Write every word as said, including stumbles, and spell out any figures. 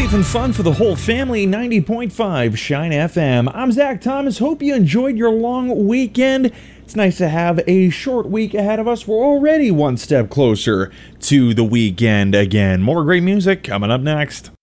Safe and fun for the whole family, ninety point five Shine F M. I'm Zach Thomas. Hope you enjoyed your long weekend. It's nice to have a short week ahead of us. We're already one step closer to the weekend again. More great music coming up next.